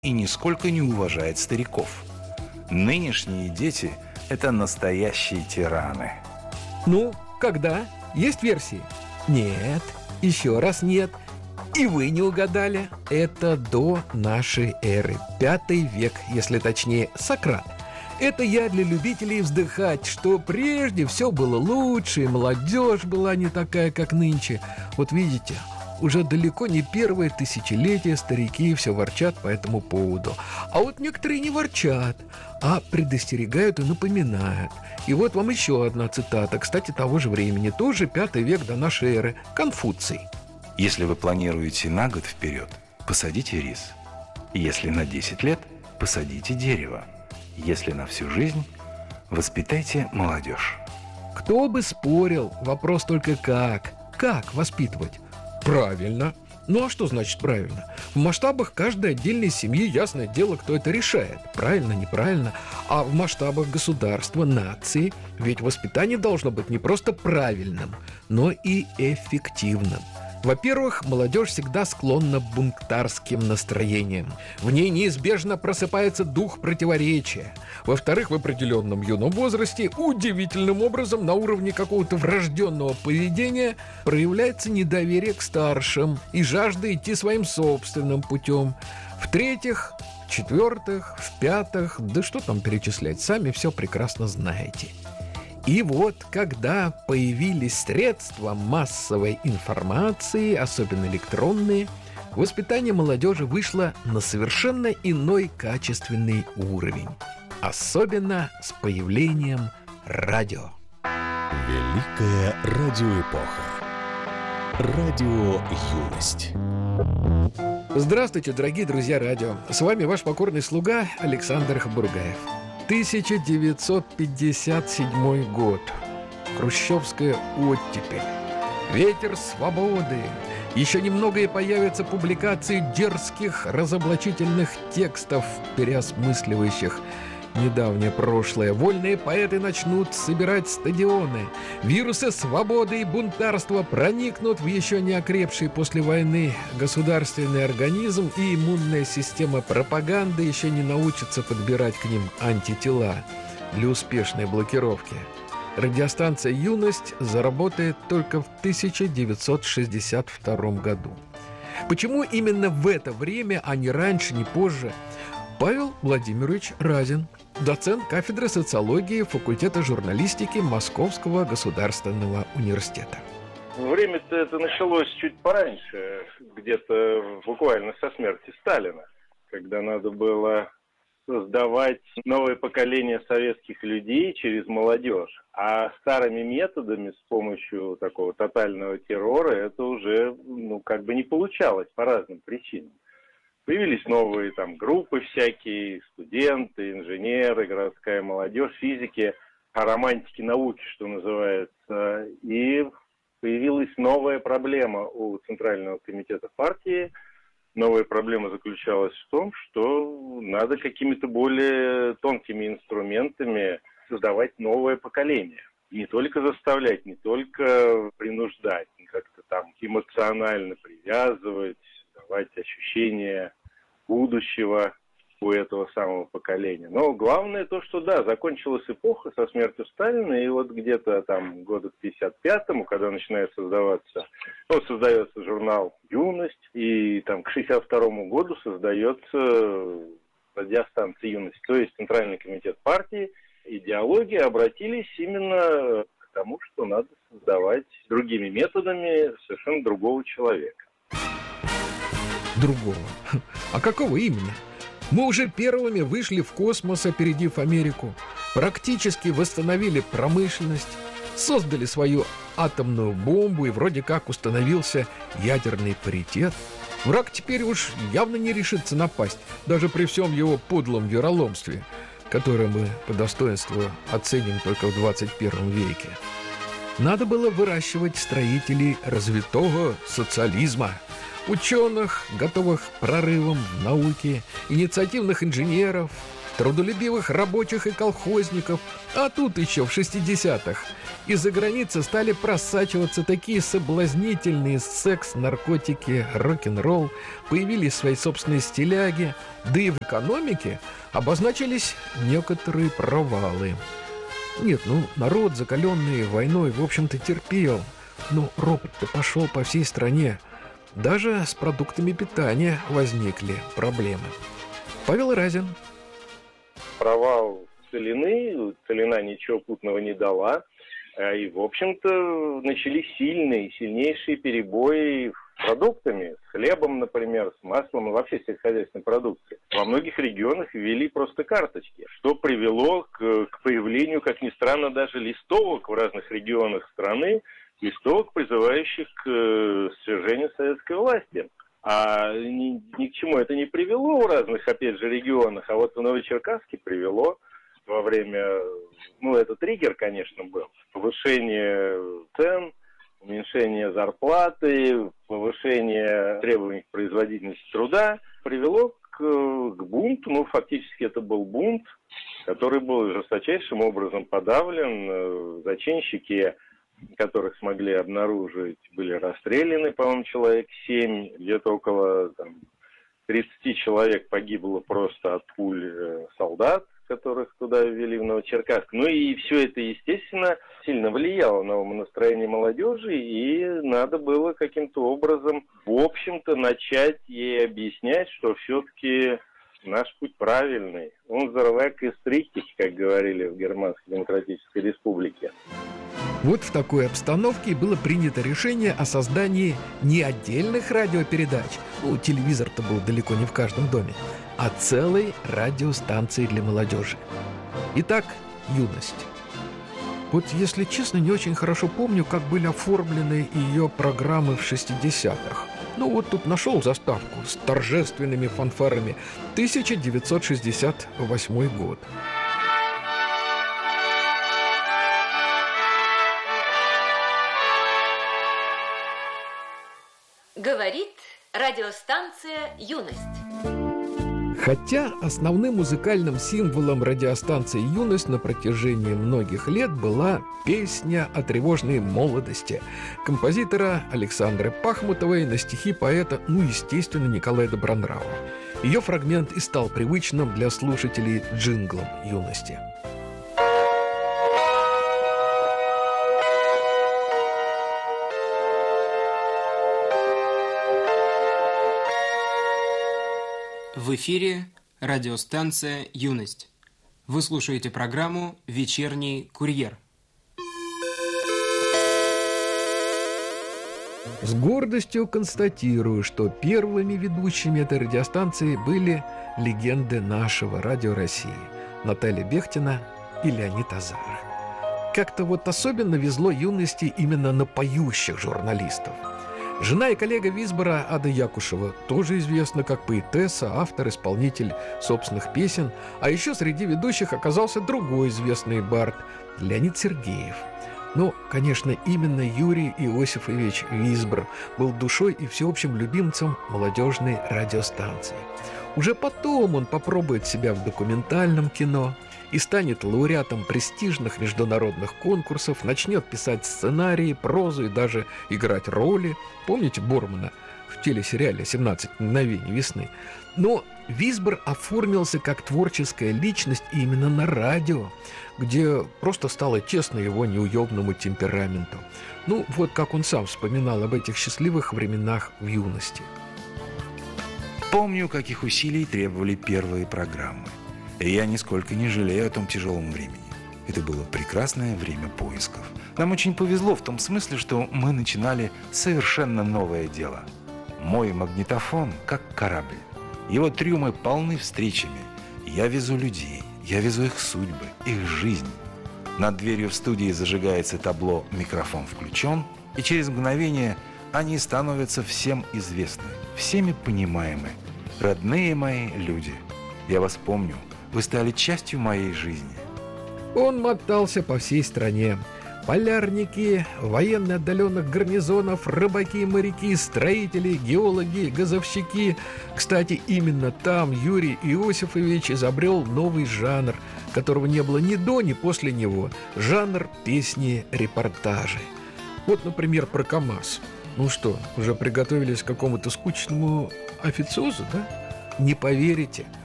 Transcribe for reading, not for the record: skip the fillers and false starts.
и нисколько не уважает стариков. Нынешние дети – это настоящие тираны. Ну, когда? Есть версии? Нет, еще раз нет. И вы не угадали. Это до нашей эры, 5 век, если точнее, Сократ. Это я для любителей вздыхать, что прежде все было лучше, и молодежь была не такая, как нынче. Вот видите, уже далеко не первое тысячелетие старики все ворчат по этому поводу. А вот некоторые не ворчат, а предостерегают и напоминают. И вот вам еще одна цитата, кстати, того же времени, тоже 5 век до нашей эры, Конфуций. Если вы планируете на год вперед, посадите рис. Если на 10 лет, посадите дерево. Если на всю жизнь, воспитайте молодежь. Кто бы спорил, вопрос только как. Как воспитывать? Правильно. Ну а что значит правильно? В масштабах каждой отдельной семьи ясное дело, кто это решает. Правильно, неправильно. А в масштабах государства, нации, ведь воспитание должно быть не просто правильным, но и эффективным. Во-первых, молодежь всегда склонна к бунтарским настроениям. В ней неизбежно просыпается дух противоречия. Во-вторых, в определенном юном возрасте удивительным образом на уровне какого-то врожденного поведения проявляется недоверие к старшим и жажда идти своим собственным путем. В-третьих, в-четвертых, в-пятых, да что там перечислять, сами все прекрасно знаете. И вот, когда появились средства массовой информации, особенно электронные, воспитание молодежи вышло на совершенно иной качественный уровень. Особенно с появлением радио. Великая радиоэпоха. Радио «Юность». Здравствуйте, дорогие друзья радио. С вами ваш покорный слуга Александр Хабургаев. 1957 год. Хрущевская оттепель. Ветер свободы. Еще немного и появятся публикации дерзких, разоблачительных текстов, переосмысливающих недавнее прошлое. Вольные поэты начнут собирать стадионы. Вирусы свободы и бунтарства проникнут в еще не окрепший после войны государственный организм, и иммунная система пропаганды еще не научится подбирать к ним антитела для успешной блокировки. Радиостанция «Юность» заработает только в 1962 году. Почему именно в это время, а не раньше, не позже? Павел Владимирович Разин, доцент кафедры социологии факультета журналистики Московского государственного университета. Время-то это началось чуть пораньше, где-то буквально со смерти Сталина, когда надо было создавать новое поколение советских людей через молодежь. А старыми методами, с помощью такого тотального террора, это уже не получалось по разным причинам. Появились новые группы всякие, студенты, инженеры, городская молодежь, физики, романтики науки, что называется. И появилась новая проблема у Центрального комитета партии. Новая проблема заключалась в том, что надо какими-то более тонкими инструментами создавать новое поколение. Не только заставлять, не только принуждать, как-то эмоционально привязывать, давать ощущение будущего у этого самого поколения. Но главное то, что закончилась эпоха со смертью Сталина, и вот где-то году к 55-му, когда начинает создается журнал «Юность», и к 62-му году создается радиостанция «Юность», то есть Центральный комитет партии. Идеологии обратились именно к тому, что надо создавать другими методами совершенно другого человека. Другого? А какого именно? Мы уже первыми вышли в космос, опередив Америку, практически восстановили промышленность, создали свою атомную бомбу, и вроде как установился ядерный паритет. Враг теперь уж явно не решится напасть, даже при всем его подлом вероломстве, которое мы по достоинству оценим только в 21 веке. Надо было выращивать строителей развитого социализма, ученых, готовых к прорывам в науке, инициативных инженеров, трудолюбивых рабочих и колхозников. А тут еще в 60-х из-за границы стали просачиваться такие соблазнительные секс, наркотики, рок-н-ролл, появились свои собственные стиляги, да и в экономике обозначились некоторые провалы. Нет, народ, закаленный войной, в общем-то, терпел. Но ропот-то пошел по всей стране. Даже с продуктами питания возникли проблемы. Павел Разин. Провал целины, целина ничего путного не дала. И, в общем-то, начались сильнейшие перебои с продуктами, с хлебом, например, с маслом и вообще сельскохозяйственной продукцией. Во многих регионах ввели просто карточки, что привело к появлению, как ни странно, даже листовок в разных регионах страны, листовок, призывающих к свержению советской власти. А ни к чему это не привело в разных, опять же, регионах, а вот в Новочеркасске привело во время, это триггер, конечно, был, повышение цен, уменьшение зарплаты, повышение требований к производительности труда привело к бунту. Фактически это был бунт, который был жесточайшим образом подавлен. Зачинщики, которых смогли обнаружить, были расстреляны, по-моему, человек 7, где-то около 30 человек погибло просто от пуль солдат, которых туда ввели в Новочеркасск. И все это, естественно, сильно влияло на умонастроение молодежи, и надо было каким-то образом, в общем-то, начать ей объяснять, что все-таки наш путь правильный. Unser Weg ist richtig, как говорили в Германской Демократической Республике. Вот в такой обстановке было принято решение о создании не отдельных радиопередач, телевизор-то был далеко не в каждом доме, а целой радиостанции для молодежи. Итак, «Юность». Вот, если честно, не очень хорошо помню, как были оформлены ее программы в 60-х. Тут нашел заставку с торжественными фанфарами. 1968 год. Говорит радиостанция «Юность». Хотя основным музыкальным символом радиостанции «Юность» на протяжении многих лет была песня о тревожной молодости композитора Александры Пахмутовой на стихи поэта, естественно, Николая Добронравова. Ее фрагмент и стал привычным для слушателей джинглом «Юности». В эфире радиостанция «Юность». Вы слушаете программу «Вечерний курьер». С гордостью констатирую, что первыми ведущими этой радиостанции были легенды нашего радио России Наталья Бехтина и Леонид Азаров. Как-то особенно везло «Юности» именно на поющих журналистов. Жена и коллега Висбора Ада Якушева тоже известна как поэтесса, автор, исполнитель собственных песен. А еще среди ведущих оказался другой известный бард – Леонид Сергеев. Конечно, именно Юрий Иосифович Висбор был душой и всеобщим любимцем молодежной радиостанции. Уже потом он попробует себя в документальном кино и станет лауреатом престижных международных конкурсов, начнет писать сценарии, прозу и даже играть роли. Помните Бормана в телесериале «17 мгновений весны»? Но Висбор оформился как творческая личность именно на радио, где просто стало тесно его неуемному темпераменту. Как он сам вспоминал об этих счастливых временах в юности. Помню, каких усилий требовали первые программы. И я нисколько не жалею о том тяжелом времени. Это было прекрасное время поисков. Нам очень повезло в том смысле, что мы начинали совершенно новое дело. Мой магнитофон как корабль. Его трюмы полны встречами. Я везу людей, я везу их судьбы, их жизнь. Над дверью в студии зажигается табло «Микрофон включен», и через мгновение они становятся всем известны, всеми понимаемы. Родные мои люди, я вас помню. Вы стали частью моей жизни. Он мотался по всей стране. Полярники, военные отдаленных гарнизонов, рыбаки, моряки, строители, геологи, газовщики. Кстати, именно там Юрий Иосифович изобрел новый жанр, которого не было ни до, ни после него. Жанр песни-репортажи. Вот, например, про КамАЗ. Ну что, уже приготовились к какому-то скучному официозу, да? Не поверите.